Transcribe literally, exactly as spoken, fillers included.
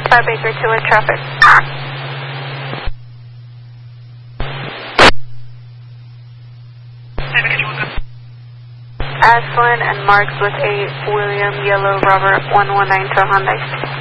five Baker two in traffic. Aslan and Marks with eight William Yellow Robert one one nine to Hyundai.